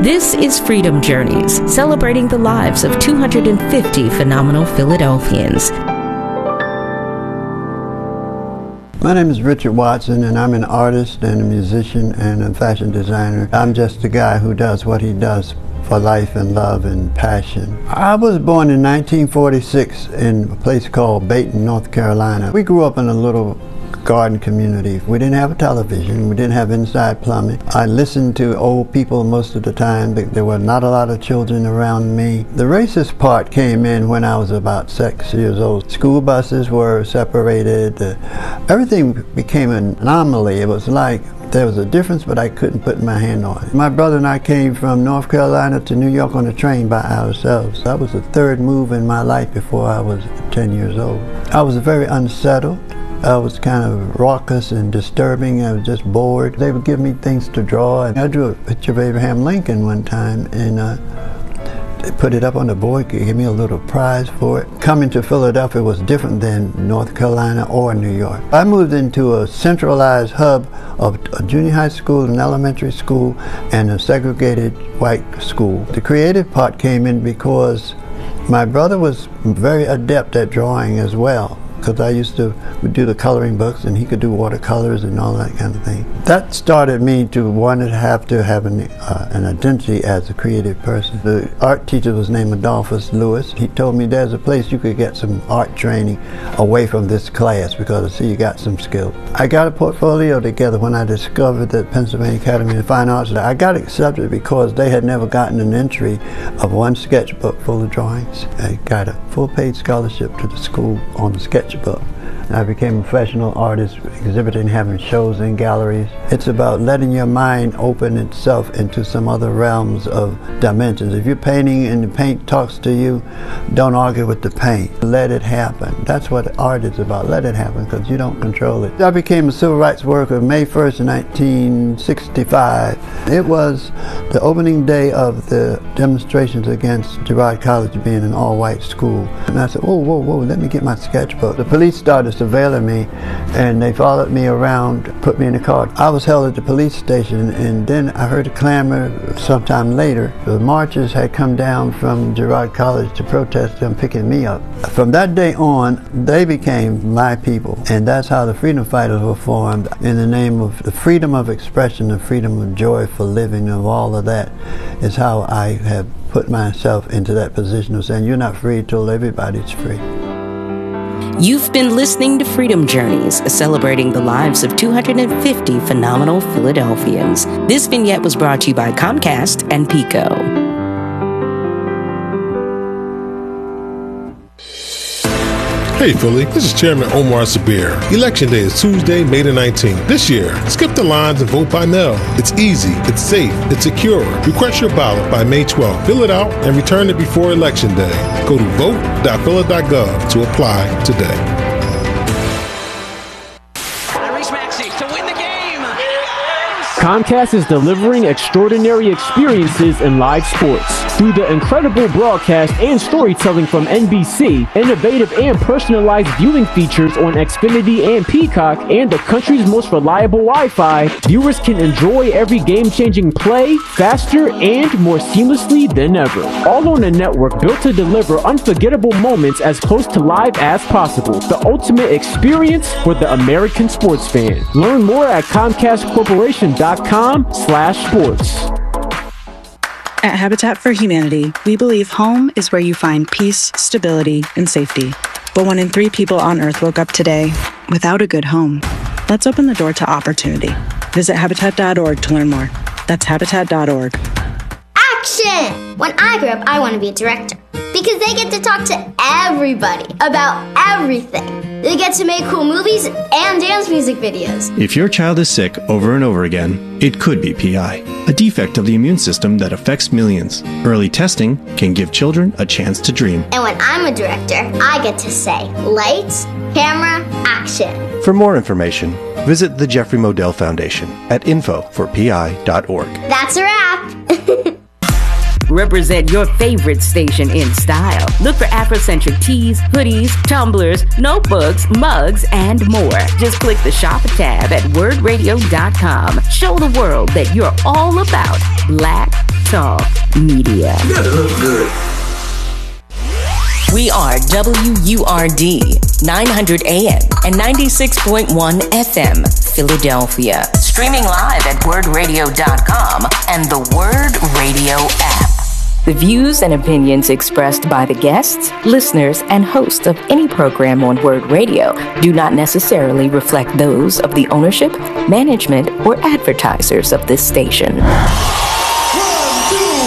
This is Freedom Journeys, celebrating the lives of 250 phenomenal Philadelphians. My name is Richard Watson, and I'm an artist and a musician and a fashion designer. I'm just a guy who does what he does for life and love and passion. I was born in 1946 in a place called Bayton, North Carolina. We grew up in a little garden community. We didn't have a television. We didn't have inside plumbing. I listened to old people most of the time. There were not a lot of children around me. The racist part came in when I was about 6 years old. School buses were separated. Everything became an anomaly. It was like there was a difference, but I couldn't put my hand on it. My brother and I came from North Carolina to New York on a train by ourselves. That was the third move in my life before I was 10 years old. I was very unsettled. I was kind of raucous and disturbing. I was just bored. They would give me things to draw. I drew a picture of Abraham Lincoln one time, and they put it up on the board, gave me a little prize for it. Coming to Philadelphia was different than North Carolina or New York. I moved into a centralized hub of a junior high school, an elementary school, and a segregated white school. The creative part came in because my brother was very adept at drawing as well, because I used to do the coloring books, and he could do watercolors and all that kind of thing. That started me to want to have an identity as a creative person. The art teacher was named Adolphus Lewis. He told me there's a place you could get some art training away from this class because I see you got some skills. I got a portfolio together when I discovered that Pennsylvania Academy of Fine Arts. I got accepted because they had never gotten an entry of one sketchbook full of drawings. I got a full-paid scholarship to the school on the sketchbook. I became a professional artist, exhibiting, having shows in galleries. It's about letting your mind open itself into some other realms of dimensions. If you're painting and the paint talks to you, don't argue with the paint. Let it happen. That's what art is about. Let it happen, because you don't control it. I became a civil rights worker May 1st, 1965. It was the opening day of the demonstrations against Girard College being an all-white school. And I said, whoa, let me get my sketchbook. The police started surveilling me, and they followed me around, put me in a car. I was held at the police station, and then I heard a clamor sometime later. The marchers had come down from Girard College to protest them picking me up. From that day on, they became my people, and that's how the Freedom Fighters were formed, in the name of the freedom of expression, the freedom of joy for living, of all of that is how I have put myself into that position of saying you're not free till everybody's free. You've been listening to Freedom Journeys, celebrating the lives of 250 phenomenal Philadelphians. This vignette was brought to you by Comcast and Pico. Hey Philly, this is Chairman Omar Sabir. Election Day is Tuesday, May the 19th. This year, skip the lines and vote by mail. It's easy, it's safe, it's secure. Request your ballot by May 12th. Fill it out and return it before Election Day. Go to vote.phila.gov to apply today. Comcast is delivering extraordinary experiences in live sports. Through the incredible broadcast and storytelling from NBC, innovative and personalized viewing features on Xfinity and Peacock, and the country's most reliable Wi-Fi, viewers can enjoy every game-changing play faster and more seamlessly than ever. All on a network built to deliver unforgettable moments as close to live as possible. The ultimate experience for the American sports fan. Learn more at ComcastCorporation.com/sports. At Habitat for Humanity, we believe home is where you find peace, stability, and safety. But 1 in 3 people on Earth woke up today without a good home. Let's open the door to opportunity. Visit Habitat.org to learn more. That's Habitat.org. Action! When I grow up, I want to be a director. Because they get to talk to everybody about everything. They get to make cool movies and dance music videos. If your child is sick over and over again, it could be PI, a defect of the immune system that affects millions. Early testing can give children a chance to dream. And when I'm a director, I get to say, lights, camera, action. For more information, visit the Jeffrey Modell Foundation at info4pi.org. That's a wrap. Represent your favorite station in style. Look for Afrocentric tees, hoodies, tumblers, notebooks, mugs, and more. Just click the Shop tab at wordradio.com. Show the world that you're all about Black Talk Media. You gotta look good. We are WURD 900 AM and 96.1 FM, Philadelphia. Streaming live at wordradio.com and the Word Radio app. The views and opinions expressed by the guests, listeners, and hosts of any program on Word Radio do not necessarily reflect those of the ownership, management, or advertisers of this station.